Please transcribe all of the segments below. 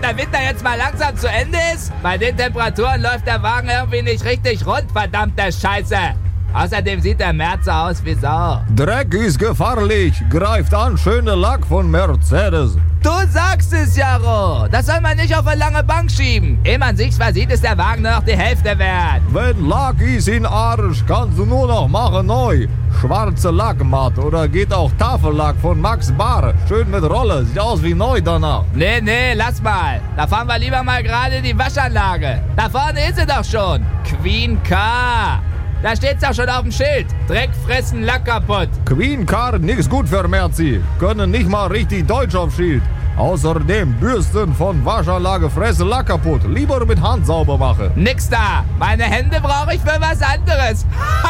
der Winter jetzt mal langsam zu Ende ist? Bei den Temperaturen läuft der Wagen irgendwie nicht richtig rund, verdammte Scheiße. Außerdem sieht der März aus wie Sau. Dreck ist gefahrlich. Greift an, schöne Lack von Mercedes. Du sagst es, Jaro. Das soll man nicht auf eine lange Bank schieben. Ehe man sich's versieht, ist der Wagen nur noch die Hälfte wert. Wenn Lack ist in Arsch, kannst du nur noch machen neu. Schwarze Lackmatte oder geht auch Tafellack von Max Bar. Schön mit Rolle, sieht aus wie neu danach. Nee, lass mal. Da fahren wir lieber mal gerade in die Waschanlage. Da vorne ist sie doch schon. Queen Car. Da steht's auch schon auf dem Schild. Dreck fressen, Lack kaputt. Queen Car, nix gut für Merzi. Können nicht mal richtig Deutsch auf Schild. Außerdem Bürsten von Waschanlage fressen Lack kaputt. Lieber mit Hand sauber machen. Nix da. Meine Hände brauche ich für was anderes.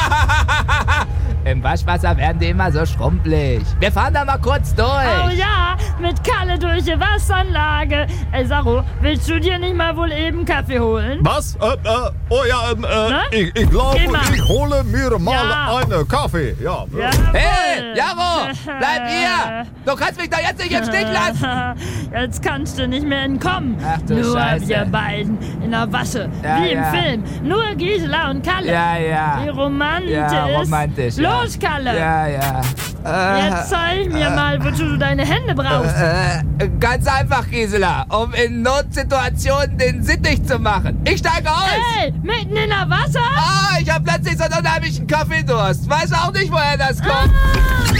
Im Waschwasser werden die immer so schrumpelig. Wir fahren da mal kurz durch. Oh ja, mit Kalle durch die Wasseranlage. Ey, Saro, willst du dir nicht mal wohl eben Kaffee holen? Was? Oh ja, Ne? ich glaube, Geh mal. ich hole mir mal Ja. einen Kaffee. Ja. Hey, Jaro, bleib hier. Du kannst mich doch jetzt nicht im Stich lassen. Jetzt kannst du nicht mehr entkommen. Ach du Nur Scheiße. wir beiden in der Wasche, Ja, wie im ja. Film. Nur Gisela und Kalle. Ja. Wie romantisch. Ja, romantisch, ja. Los, Kalle. Ja. Jetzt zeig mir mal, wozu du deine Hände brauchst. Ganz einfach, Gisela. Um in Notsituationen den Sittich zu machen. Ich steige aus. Hey, mitten in der Wasser? Ich hab plötzlich so einen unheimlichen Kaffeedurst. Weiß auch nicht, woher das kommt.